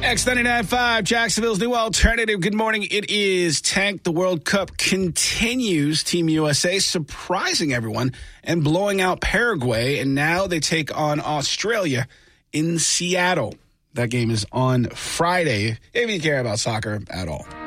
X99.5, Jacksonville's new alternative. Good morning. It is Tank. The World Cup continues. Team USA surprising everyone and blowing out Paraguay. And now they take on Australia in Seattle. That game is on Friday, if you care about soccer at all.